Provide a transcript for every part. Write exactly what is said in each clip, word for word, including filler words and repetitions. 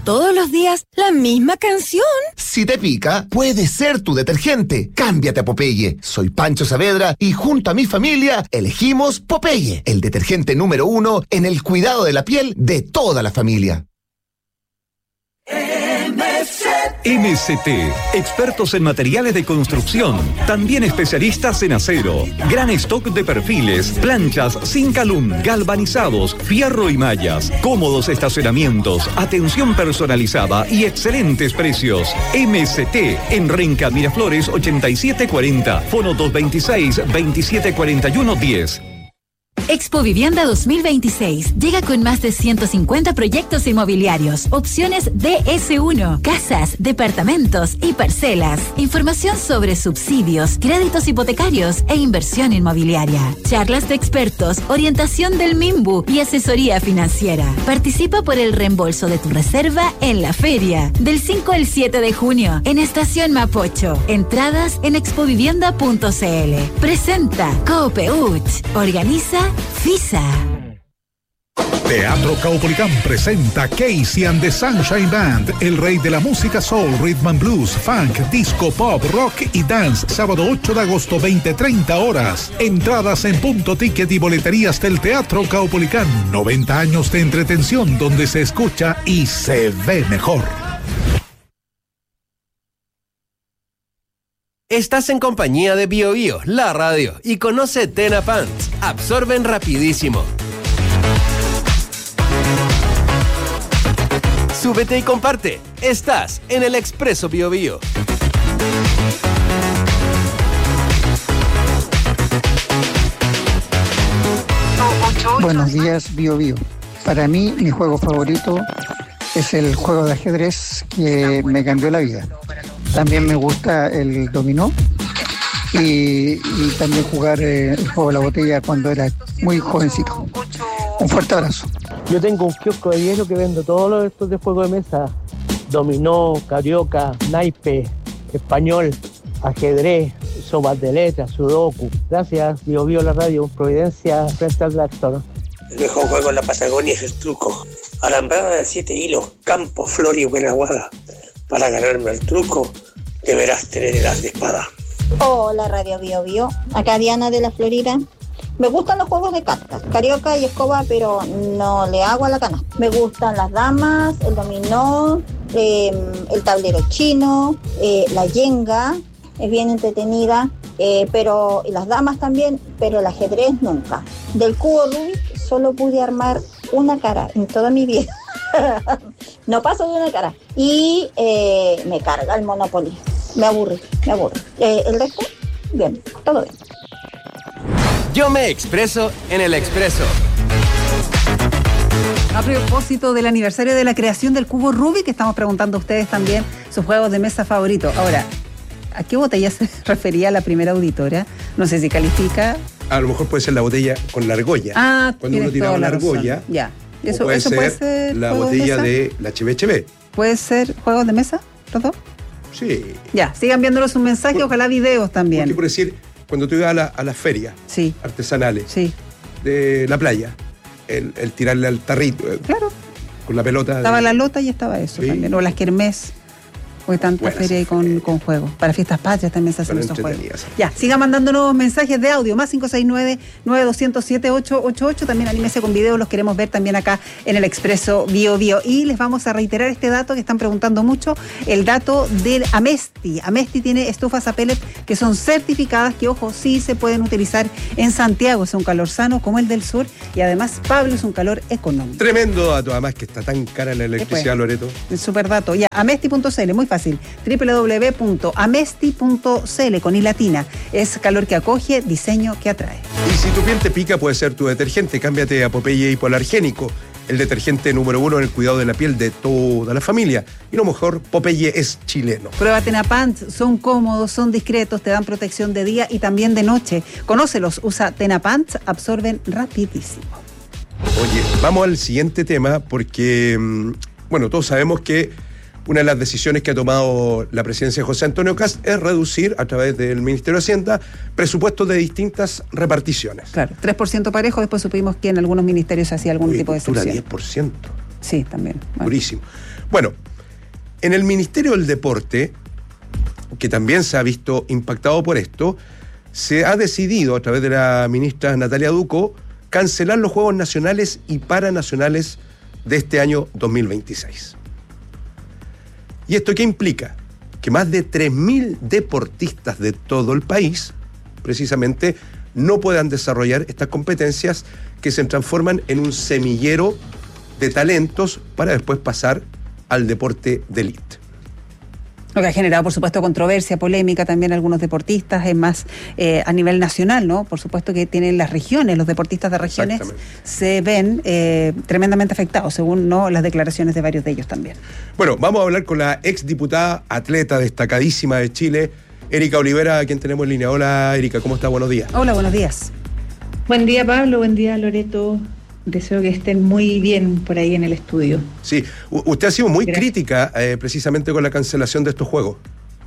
todos los días la misma canción. Si te pica, puede ser tu detergente. Cámbiate a Popeye. Soy Pancho Saavedra y junto a mi familia elegimos Popeye, el detergente número uno en el cuidado de la piel de toda la familia. M C T, expertos en materiales de construcción, también especialistas en acero, gran stock de perfiles, planchas, Zinc-Alum, galvanizados, fierro y mallas, cómodos estacionamientos, atención personalizada y excelentes precios. M C T, en Renca Miraflores ochenta y siete cuarenta, fono dos veintiséis, veintisiete cuarenta y uno diez. Expo Vivienda dos mil veintiséis llega con más de ciento cincuenta proyectos inmobiliarios, opciones D S uno, casas, departamentos y parcelas, información sobre subsidios, créditos hipotecarios e inversión inmobiliaria, charlas de expertos, orientación del MIMBU y asesoría financiera. Participa por el reembolso de tu reserva en la feria del cinco al siete de junio en Estación Mapocho. Entradas en expovivienda punto c l. Presenta Coopeuch. Organiza FISA. Teatro Caupolicán presenta Casey and the Sunshine Band, el rey de la música soul, rhythm and blues, funk, disco, pop, rock y dance. Sábado ocho de agosto, veinte treinta horas. Entradas en Punto Ticket y boleterías del Teatro Caupolicán. noventa años de entretención donde se escucha y se ve mejor. Estás en compañía de Bio Bio, la radio, y conoce Tena Pants. Absorben rapidísimo. Súbete y comparte. Estás en el Expreso Bio Bio. Buenos días, Bio Bio. Para mí, mi juego favorito es el juego de ajedrez que me cambió la vida. También me gusta el dominó y, y también jugar eh, el juego de la botella cuando era muy jovencito. Un fuerte abrazo. Yo tengo un kiosco de hielo que vendo todos los estos de juego de mesa. Dominó, carioca, naipe, español, ajedrez, sopas de letras, sudoku. Gracias, Bio Bio la radio, Providencia frente al tractor. El mejor juego en la Patagonia es el truco. Alambrada de siete hilos, campo, flor y buena guada. Para ganarme el truco, deberás tener el as de espada. Hola, Radio Bio Bio. Acá Diana de la Florida. Me gustan los juegos de cartas, carioca y escoba, pero no le hago a la canasta. Me gustan las damas, el dominó, eh, el tablero chino, eh, la yenga, es bien entretenida, eh, pero y las damas también, pero el ajedrez nunca. Del cubo Rubik solo pude armar una cara en toda mi vida. No paso de una cara. Y eh, me carga el Monopoly. Me aburre, me aburre. Eh, el resto, bien, todo bien. Yo me expreso en el Expreso. A propósito del aniversario de la creación del cubo Rubik, estamos preguntando a ustedes también sus juegos de mesa favoritos. Ahora, ¿a qué botella se refería la primera auditora? No sé si califica. A lo mejor puede ser la botella con la argolla. Ah, cuando uno tiraba la argolla. Ya. Eso, puede, eso ser puede ser la botella de, de la H B H B. ¿Puede ser juegos de mesa, los dos? Sí. Ya, sigan viéndonos un mensaje, por, ojalá videos también. Porque por decir, cuando tú ibas a, la, a las ferias sí. artesanales sí. de la playa, el, el tirarle al tarrito. Claro. Con la pelota. Estaba de... la lota y estaba eso sí. también. O las kermés. Hoy tanta feria y con, con juegos. Para fiestas patrias también se hacen esos juegos. Ya, sigan mandándonos mensajes de audio. Más cinco seis nueve, nueve dos cero siete, ocho ocho ocho. También anímese con videos. Los queremos ver también acá en el Expreso Bio Bio. Y les vamos a reiterar este dato que están preguntando mucho. El dato del Amesti. Amesti tiene estufas a pellet que son certificadas, que ojo, sí se pueden utilizar en Santiago. Es un calor sano como el del sur. Y además, Pablo, es un calor económico. Tremendo dato, además que está tan cara la electricidad, Loreto. El super dato. Ya, amesti punto c l, muy fácil. Fácil, doble u doble u doble u punto amesti punto c l con i latina. Es calor que acoge, diseño que atrae. Y si tu piel te pica, puede ser tu detergente. Cámbiate a Popeye Hipoalergénico, el detergente número uno en el cuidado de la piel de toda la familia. Y lo mejor, Popeye es chileno. Prueba Tena Pants, son cómodos, son discretos, te dan protección de día y también de noche. Conócelos, usa Tena Pants, absorben rapidísimo. Oye, vamos al siguiente tema porque, bueno, todos sabemos que una de las decisiones que ha tomado la presidencia de José Antonio Kast es reducir, a través del Ministerio de Hacienda, presupuestos de distintas reparticiones. Claro, tres por ciento parejo, después supimos que en algunos ministerios se hacía algún Oye, tipo de excepción. diez por ciento. Sí, también. Bueno. Durísimo. Bueno, en el Ministerio del Deporte, que también se ha visto impactado por esto, se ha decidido a través de la ministra Natalia Ducó cancelar los Juegos Nacionales y Paranacionales de este año dos mil veintiséis. ¿Y esto qué implica? Que más de tres mil deportistas de todo el país, precisamente, no puedan desarrollar estas competencias que se transforman en un semillero de talentos para después pasar al deporte de élite. Lo que ha generado, por supuesto, controversia, polémica también algunos deportistas, es más eh, a nivel nacional, ¿no? Por supuesto que tienen las regiones, los deportistas de regiones se ven eh, tremendamente afectados, según no las declaraciones de varios de ellos también. Bueno, vamos a hablar con la exdiputada, atleta destacadísima de Chile, Erika Olivera, a quien tenemos en línea. Hola, Erika, ¿cómo está? Buenos días. Hola, buenos días. Buen día, Pablo, buen día, Loreto. Deseo que estén muy bien por ahí en el estudio. Sí, U- usted ha sido muy Gracias. crítica eh, precisamente con la cancelación de estos juegos.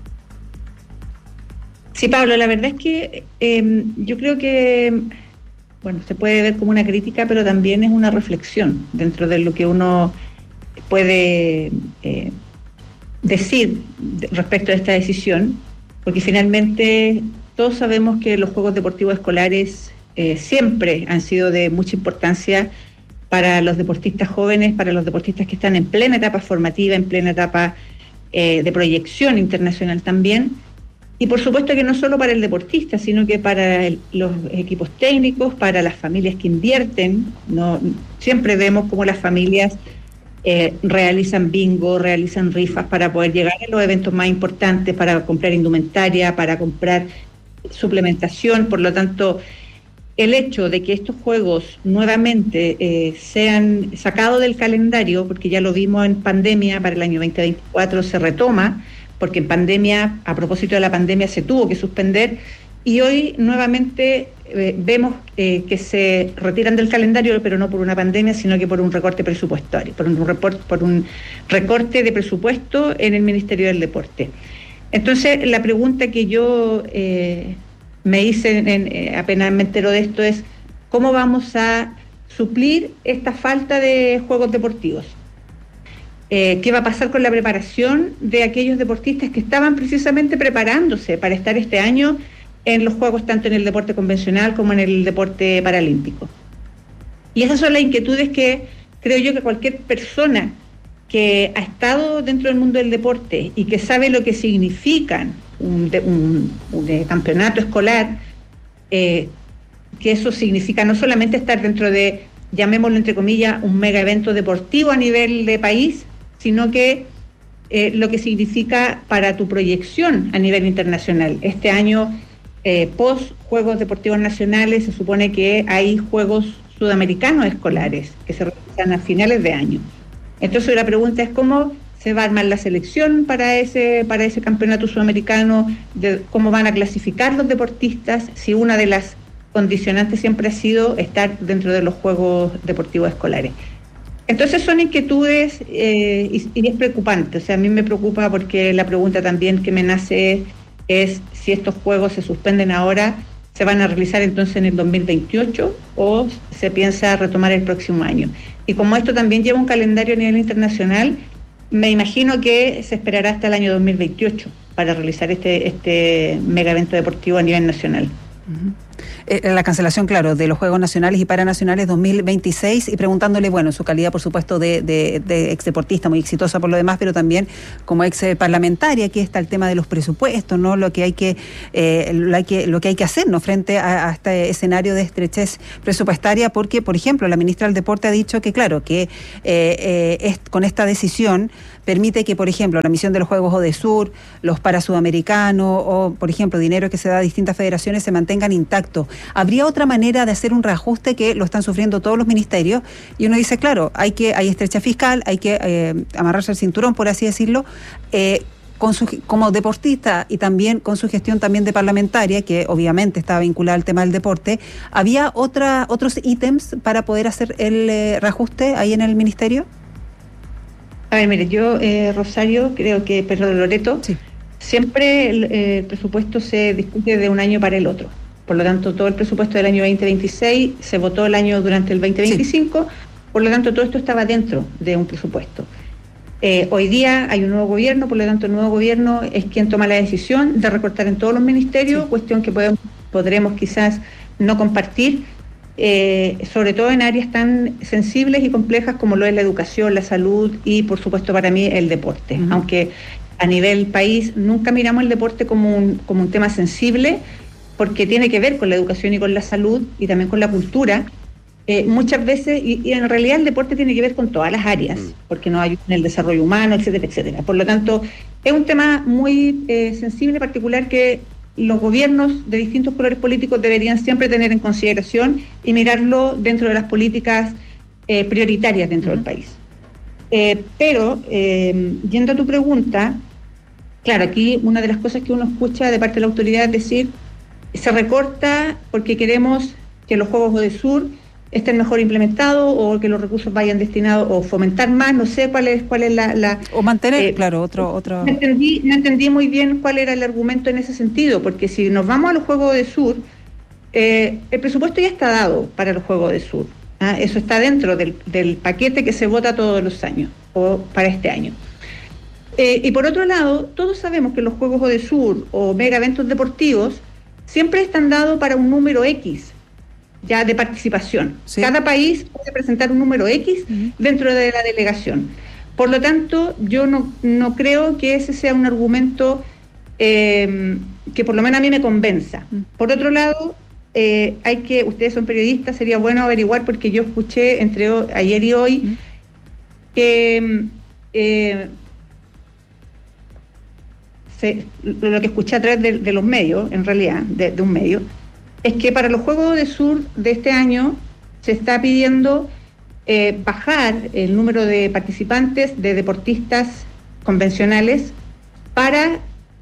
Sí, Pablo, la verdad es que eh, yo creo que, bueno, se puede ver como una crítica, pero también es una reflexión dentro de lo que uno puede eh, decir de- respecto a esta decisión, porque finalmente todos sabemos que los Juegos Deportivos Escolares Eh, siempre han sido de mucha importancia para los deportistas jóvenes, para los deportistas que están en plena etapa formativa, en plena etapa eh, de proyección internacional también. Y por supuesto que no solo para el deportista, sino que para el, los equipos técnicos, para las familias que invierten. No, siempre vemos cómo las familias eh, realizan bingo, realizan rifas para poder llegar a los eventos más importantes, para comprar indumentaria, para comprar suplementación. Por lo tanto, el hecho de que estos juegos nuevamente eh, sean sacados del calendario, porque ya lo vimos en pandemia, para el año veinte veinticuatro se retoma, porque en pandemia, a propósito de la pandemia, se tuvo que suspender, y hoy nuevamente eh, vemos eh, que se retiran del calendario, pero no por una pandemia, sino que por un recorte presupuestario, por un, report, por un recorte de presupuesto en el Ministerio del Deporte. Entonces, la pregunta que yo Eh, me hice, en, en, apenas me entero de esto, es cómo vamos a suplir esta falta de juegos deportivos. Eh, ¿Qué va a pasar con la preparación de aquellos deportistas que estaban precisamente preparándose para estar este año en los juegos, tanto en el deporte convencional como en el deporte paralímpico? Y esas son las inquietudes que creo yo que cualquier persona que ha estado dentro del mundo del deporte y que sabe lo que significan un, de, un, un de campeonato escolar, eh, que eso significa no solamente estar dentro de, llamémoslo entre comillas, un mega evento deportivo a nivel de país, sino que eh, lo que significa para tu proyección a nivel internacional. Este año, eh, post Juegos Deportivos Nacionales, se supone que hay Juegos Sudamericanos Escolares que se realizan a finales de año. Entonces la pregunta es cómo se va a armar la selección para ese, para ese campeonato sudamericano, de cómo van a clasificar los deportistas, si una de las condicionantes siempre ha sido estar dentro de los Juegos Deportivos Escolares. Entonces son inquietudes eh, y, y es preocupante. O sea, a mí me preocupa porque la pregunta también que me nace es si estos Juegos se suspenden ahora, ¿se van a realizar entonces en el dos mil veintiocho o se piensa retomar el próximo año? Y como esto también lleva un calendario a nivel internacional, me imagino que se esperará hasta el año dos mil veintiocho para realizar este, este mega evento deportivo a nivel nacional. Uh-huh. Eh, la cancelación, claro, de los Juegos Nacionales y Paranacionales dos mil veintiséis, y preguntándole, bueno, en su calidad, por supuesto, de, de, de ex deportista, muy exitosa por lo demás, pero también como ex parlamentaria, aquí está el tema de los presupuestos, ¿no? Lo que hay que, eh, lo hay que, lo que hay que hacer, ¿no? Frente a, a este escenario de estrechez presupuestaria, porque, por ejemplo, la ministra del Deporte ha dicho que, claro, que eh, eh, es, con esta decisión permite que, por ejemplo, la misión de los Juegos ODESUR, los Parasudamericanos o, por ejemplo, dinero que se da a distintas federaciones se mantengan intactos. ¿Habría otra manera de hacer un reajuste que lo están sufriendo todos los ministerios? Y uno dice, claro, hay que hay estrecha fiscal, hay que eh, amarrarse el cinturón, por así decirlo, eh, con su, como deportista y también con su gestión también de parlamentaria, que obviamente estaba vinculada al tema del deporte. ¿Había otra, otros ítems para poder hacer el eh, reajuste ahí en el ministerio? A ver, mire, yo, eh, Rosario, creo que, perdón, Loreto, sí. siempre el, eh, el presupuesto se discute de un año para el otro. Por lo tanto, todo el presupuesto del año veinte veintiséis se votó el año durante el veinte veinticinco, sí. Por lo tanto, todo esto estaba dentro de un presupuesto. Eh, hoy día hay un nuevo gobierno, por lo tanto el nuevo gobierno es quien toma la decisión de recortar en todos los ministerios, sí. cuestión que podemos, podremos quizás no compartir, eh, sobre todo en áreas tan sensibles y complejas como lo es la educación, la salud y por supuesto para mí el deporte. Uh-huh. Aunque a nivel país nunca miramos el deporte como un, como un tema sensible, porque tiene que ver con la educación y con la salud y también con la cultura. Eh, muchas veces, y, y en realidad el deporte tiene que ver con todas las áreas, porque nos ayuda en el desarrollo humano, etcétera, etcétera. Por lo tanto, es un tema muy eh, sensible, particular, que los gobiernos de distintos colores políticos deberían siempre tener en consideración y mirarlo dentro de las políticas eh, prioritarias dentro uh-huh. del país. Eh, pero, eh, yendo a tu pregunta, claro, aquí una de las cosas que uno escucha de parte de la autoridad es decir, se recorta porque queremos que los Juegos Odesur estén mejor implementados o que los recursos vayan destinados o fomentar más, no sé cuál es cuál es la... la o mantener, eh, claro, otro... otro... No entendí, no entendí muy bien cuál era el argumento en ese sentido, porque si nos vamos a los Juegos Odesur, eh, el presupuesto ya está dado para los Juegos Odesur. ¿ah? Eso está dentro del, del paquete que se vota todos los años, o para este año. Eh, y por otro lado, todos sabemos que los Juegos Odesur o mega eventos deportivos siempre están dados para un número X, ya de participación. Sí. Cada país puede presentar un número X uh-huh. dentro de la delegación. Por lo tanto, yo no, no creo que ese sea un argumento eh, que por lo menos a mí me convenza. Uh-huh. Por otro lado, eh, hay que, ustedes son periodistas, sería bueno averiguar, porque yo escuché entre o, ayer y hoy uh-huh. que eh, se, lo que escuché a través de, de los medios, en realidad, de, de un medio, es que para los Juegos Odesur de este año se está pidiendo eh, bajar el número de participantes de deportistas convencionales para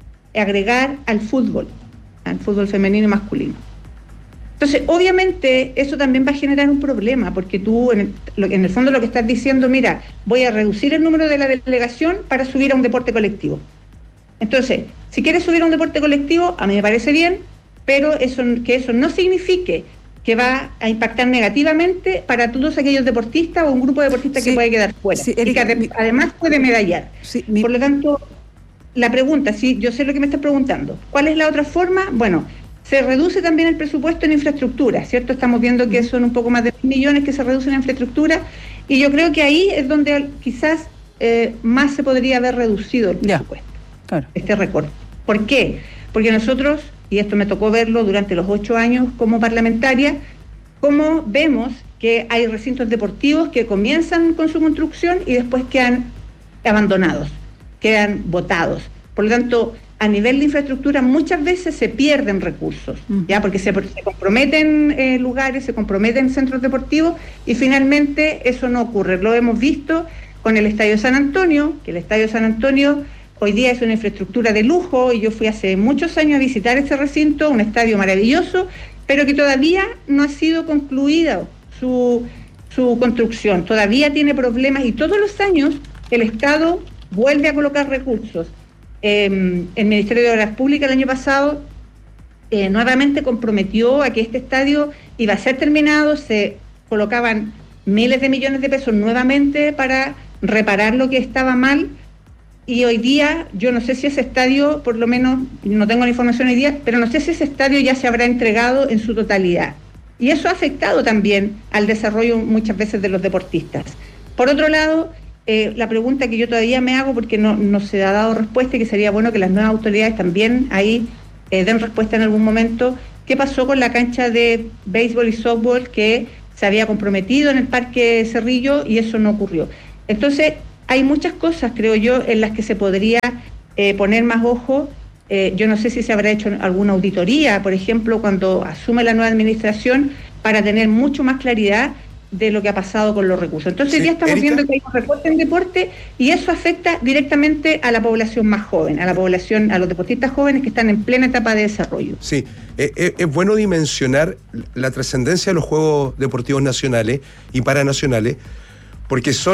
agregar al fútbol, al fútbol femenino y masculino. Entonces, obviamente, eso también va a generar un problema, porque tú, en el, en el fondo, lo que estás diciendo, mira, voy a reducir el número de la delegación para subir a un deporte colectivo. Entonces, si quieres subir a un deporte colectivo, a mí me parece bien, pero eso, que eso no signifique que va a impactar negativamente para todos aquellos deportistas o un grupo de deportistas sí, que puede quedar fuera, sí, Erika, y que mi, además puede medallar. Sí, mi, Por lo tanto, la pregunta, sí, yo sé lo que me estás preguntando, ¿cuál es la otra forma? Bueno, se reduce también el presupuesto en infraestructura, ¿cierto? Estamos viendo que son un poco más de mil millones que se reducen en infraestructura, y yo creo que ahí es donde quizás eh, más se podría haber reducido el presupuesto, ya, claro. este recorte. ¿Por qué? Porque nosotros, y esto me tocó verlo durante los ocho años como parlamentaria, cómo vemos que hay recintos deportivos que comienzan con su construcción y después quedan abandonados, quedan botados. Por lo tanto, a nivel de infraestructura muchas veces se pierden recursos, ya porque se, se comprometen eh, lugares, se comprometen centros deportivos y finalmente eso no ocurre. Lo hemos visto con el Estadio San Antonio, que el Estadio San Antonio hoy día es una infraestructura de lujo, y yo fui hace muchos años a visitar ese recinto, un estadio maravilloso, pero que todavía no ha sido concluida su, su construcción, todavía tiene problemas, y todos los años el Estado vuelve a colocar recursos. Eh, el Ministerio de Obras Públicas el año pasado eh, nuevamente comprometió a que este estadio iba a ser terminado, se colocaban miles de millones de pesos nuevamente para reparar lo que estaba mal. Y hoy día, yo no sé si ese estadio, por lo menos, no tengo la información hoy día, pero no sé si ese estadio ya se habrá entregado en su totalidad. Y eso ha afectado también al desarrollo muchas veces de los deportistas. Por otro lado, eh, la pregunta que yo todavía me hago, porque no, no se ha dado respuesta, y que sería bueno que las nuevas autoridades también ahí eh, den respuesta en algún momento, ¿qué pasó con la cancha de béisbol y softball que se había comprometido en el Parque Cerrillo y eso no ocurrió? Entonces, hay muchas cosas, creo yo, en las que se podría eh, poner más ojo. Eh, yo no sé si se habrá hecho alguna auditoría, por ejemplo, cuando asume la nueva administración, para tener mucho más claridad de lo que ha pasado con los recursos. Entonces, sí, ya estamos Erika. viendo que hay un recorte en deporte, y eso afecta directamente a la población más joven, a la población, a los deportistas jóvenes que están en plena etapa de desarrollo. Sí, eh, eh, es bueno dimensionar la trascendencia de los Juegos Deportivos Nacionales y Paranacionales, porque son